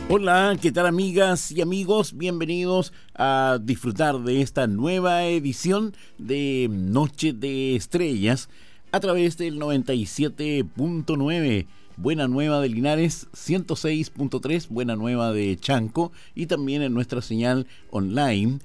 Hola, ¿qué tal amigas y amigos? Bienvenidos a disfrutar de esta nueva edición de Noche de Estrellas a través del 97.9, Buena Nueva de Linares, 106.3, Buena Nueva de Chanco y también en nuestra señal online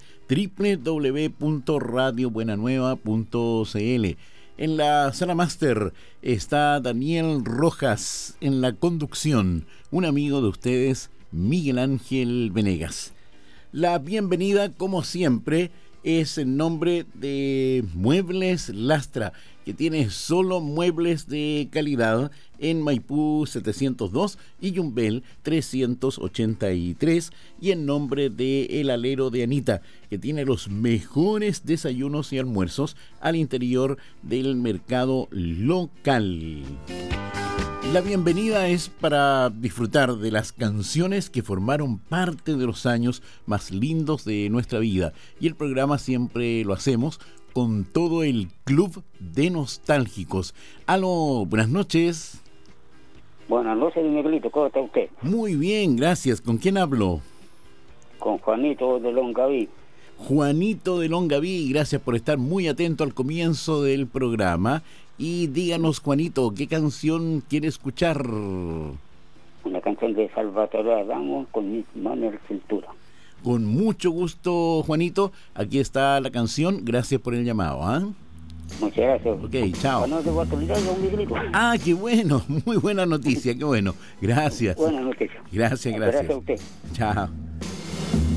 www.radiobuenanueva.cl. En la sala máster está Daniel Rojas, en la conducción, un amigo de ustedes, Miguel Ángel Venegas. La bienvenida, como siempre, es en nombre de Muebles Lastra, que tiene solo muebles de calidad en Maipú 702 y Yumbel 383, y en nombre de El Alero de Anita, que tiene los mejores desayunos y almuerzos al interior del mercado local. La bienvenida es para disfrutar de las canciones que formaron parte de los años más lindos de nuestra vida, y el programa siempre lo hacemos con todo el club de nostálgicos. Aló, buenas noches. Buenas noches, Miguelito, ¿cómo está usted? Muy bien, gracias. ¿Con quién hablo? Con Juanito de Longaví. Juanito de Longaví, gracias por estar muy atento al comienzo del programa. Y díganos, Juanito, ¿qué canción quiere escuchar? Una canción de Salvatore Adamo con mi mano en la cintura. Con mucho gusto, Juanito. Aquí está la canción. Gracias por el llamado, ¿ah? Muchas gracias. Ok, chao. Bueno, de oportunidad, don Miguelito. Ah, qué bueno. Muy buena noticia, qué bueno. Gracias. Buenas noches. Gracias, gracias. Gracias a usted. Chao.